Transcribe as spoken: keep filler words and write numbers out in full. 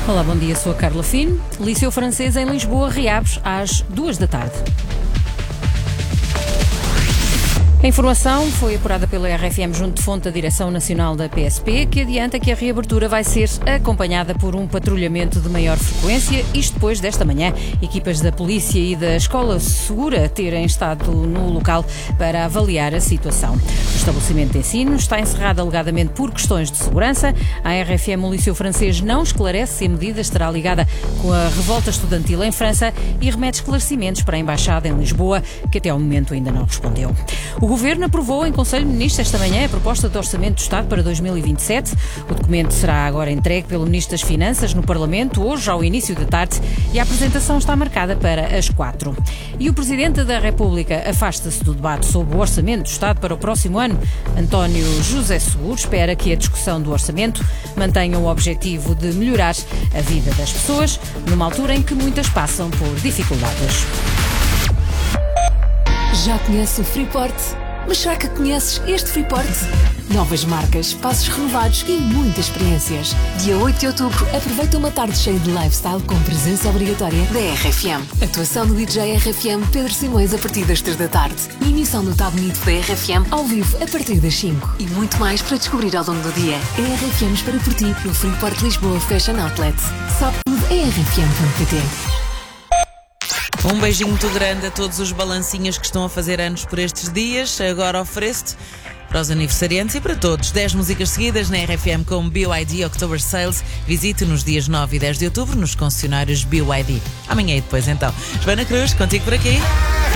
Olá, bom dia, sou a Carla Fino. Liceu Francês em Lisboa reabre às duas da tarde. A informação foi apurada pela R F M junto de fonte da Direção Nacional da P S P, que adianta que a reabertura vai ser acompanhada por um patrulhamento de maior frequência, isto depois desta manhã equipas da Polícia e da Escola Segura terem estado no local para avaliar a situação. O estabelecimento de ensino está encerrado alegadamente por questões de segurança. A R F M, o Liceu Francês, não esclarece se a medida estará ligada com a revolta estudantil em França e remete esclarecimentos para a Embaixada em Lisboa, que até ao momento ainda não respondeu. O Governo aprovou em Conselho de Ministros esta manhã a proposta de Orçamento do Estado para dois mil e vinte e sete. O documento será agora entregue pelo Ministro das Finanças no Parlamento, hoje ao início da tarde, e a apresentação está marcada para as quatro. E o Presidente da República afasta-se do debate sobre o Orçamento do Estado para o próximo ano. António José Seguro espera que a discussão do Orçamento mantenha o objetivo de melhorar a vida das pessoas, numa altura em que muitas passam por dificuldades. Já conhece o Freeport? Mas será que conheces este Freeport? Novas marcas, espaços renovados e muitas experiências. Dia oito de outubro, aproveita uma tarde cheia de lifestyle com presença obrigatória da R F M. Atuação do D J R F M Pedro Simões a partir das três da tarde. E emissão do Tá Bonito da R F M ao vivo a partir das cinco. E muito mais para descobrir ao longo do dia. R F M para por ti no Freeport Lisboa Fashion Outlet. Sabe tudo em r f m ponto p t. Um beijinho muito grande a todos os balancinhos que estão a fazer anos por estes dias. Agora ofereço-te para os aniversariantes e para todos dez músicas seguidas na R F M com B Y D October Sales. Visite nos dias nove e dez de outubro nos concessionários B Y D. Amanhã e depois então. Joana Cruz, contigo por aqui.